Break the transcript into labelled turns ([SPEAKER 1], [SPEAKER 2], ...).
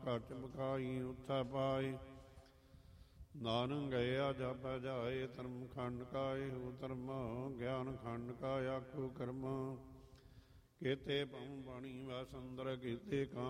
[SPEAKER 1] ਕੱਚ ਬਕਾਈ ਉੱਥੈ ਪਾਏ। ਨਾਨਕ ਗਿਆ ਜਾਪੈ ਜਾਏ ਧਰਮ ਖੰਡ ਕਾਏ ਹੋ ਧਰਮ ਗਿਆਨ ਖੰਡ ਕਾ ਆਖੋ ਕਰਮ। ਕੇਤੇ ਭਉ ਬਾਣੀ ਵਸੰਦਰ ਕੀਤੇ ਕਾਂ